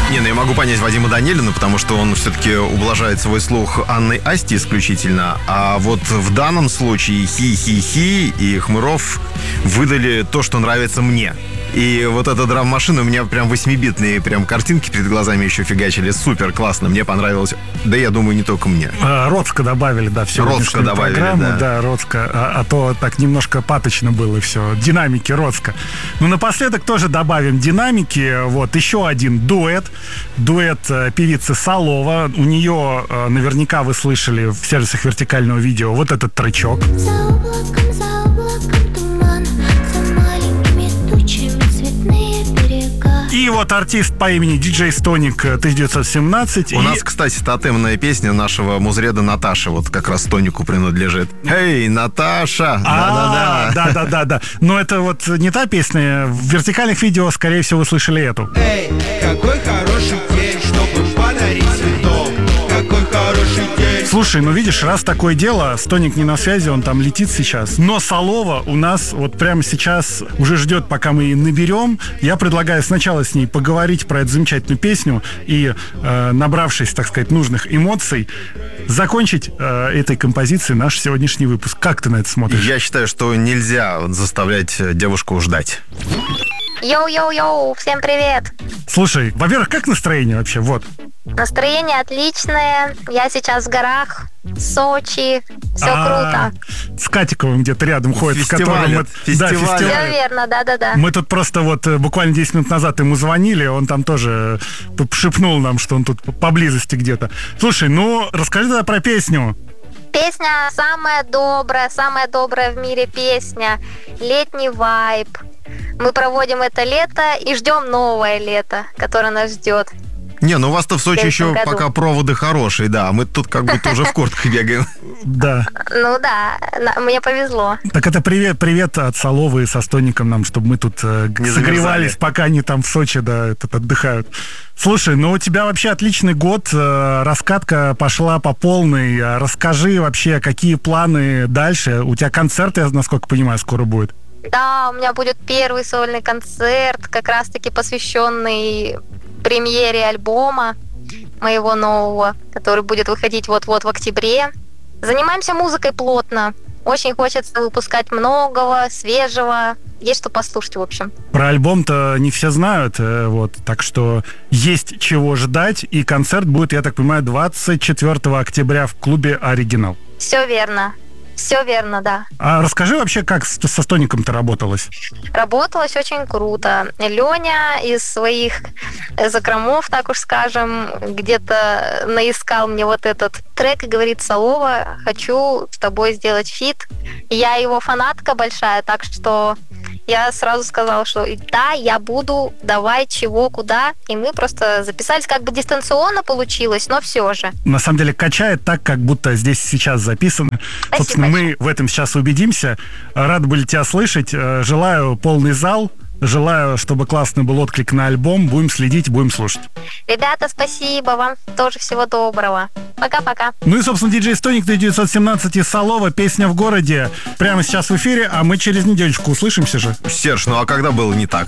Не, ну я могу понять Вадима Данилина, потому что он все-таки ублажает свой слух Анной Асти исключительно. А вот в данном случае Хи-Хи-Хи и Хмыров выдали то, что нравится мне. И вот эта драм-машина, у меня прям 8-битные прям картинки перед глазами еще фигачили. Супер, классно, мне понравилось. Да, я думаю, не только мне. Роцка добавили, да, в сегодняшнюю программу. Да, Роцка. А то так немножко паточно было и все. Динамики Роцка. Ну, напоследок тоже добавим динамики. Вот, еще один дуэт. Дуэт певицы Солова. У нее наверняка вы слышали в сервисах вертикального видео вот этот тречок. И вот артист по имени DJ Стоник 1917. У нас, кстати, тотемная песня нашего музреда Наташи вот как раз Стонику принадлежит. Эй, Наташа! Да. Но это вот не та песня. В вертикальных видео, скорее всего, вы слышали эту. Эй, какой хороший день, чтобы подарить цветок. Какой хороший день. Слушай, ну видишь, раз такое дело, Стоник не на связи, он там летит сейчас. Но Солова у нас вот прямо сейчас уже ждет, пока мы ее наберем. Я предлагаю сначала с ней поговорить про эту замечательную песню и, набравшись, так сказать, нужных эмоций, закончить этой композицией наш сегодняшний выпуск. Как ты на это смотришь? Я считаю, что нельзя заставлять девушку ждать. Йоу-йоу-йоу, всем привет! Слушай, во-первых, как настроение вообще? Вот. Настроение отличное. Я сейчас в горах, в Сочи. Все круто. С Катиковым где-то рядом ходит, с которым мы... Фестиваль. Да, фестиваль. Все верно, да. Мы тут просто вот буквально 10 минут назад ему звонили, он там тоже шепнул нам, что он тут поблизости где-то. Слушай, ну расскажи тогда про песню. Песня самая добрая в мире песня. Летний вайб. Мы проводим это лето и ждем новое лето, которое нас ждет. Не, ну у вас-то в Сочи еще году. пока проводы хорошие, да. Мы тут как будто уже в куртках бегаем. Да. Ну да, мне повезло. Так это привет от Соловы со Стоником нам, чтобы мы тут согревались, пока они там в Сочи, да, отдыхают. Слушай, ну у тебя вообще отличный год, раскатка пошла по полной. Расскажи вообще, какие планы дальше? У тебя концерт, я насколько понимаю, скоро будет. Да, у меня будет первый сольный концерт, как раз-таки посвященный премьере альбома моего нового, который будет выходить вот-вот в октябре. Занимаемся музыкой плотно. Очень хочется выпускать многого, свежего. Есть что послушать, в общем. Про альбом-то не все знают, вот, так что есть чего ждать. И концерт будет, я так понимаю, 24 октября в клубе «Оригинал». Все верно, да. А расскажи вообще, как со Стоником-то работалось? Работалось очень круто. Леня из своих закромов, так уж скажем, где-то наискал мне вот этот трек и говорит: Солова, хочу с тобой сделать фит. Я его фанатка большая, так что я сразу сказала, что да, я буду, давай, чего, куда. И мы просто записались, как бы дистанционно получилось, но все же. На самом деле качает так, как будто здесь сейчас записано. Спасибо. Собственно, мы в этом сейчас убедимся. Рады были тебя слышать. Желаю полный зал. Желаю, чтобы классный был отклик на альбом. Будем следить, будем слушать. Ребята, спасибо. Вам тоже всего доброго. Пока-пока. Ну и, собственно, диджей Стоник 1917 и Солова. Песня в городе. Прямо сейчас в эфире, а мы через недельку услышимся же. Серж, ну а когда было не так?